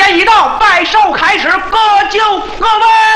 间一到，拜寿开始，各就各位。